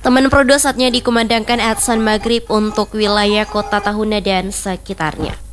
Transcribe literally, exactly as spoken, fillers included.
Teman Prodo saatnya dikumandangkan adzan maghrib untuk wilayah kota Tahuna dan sekitarnya.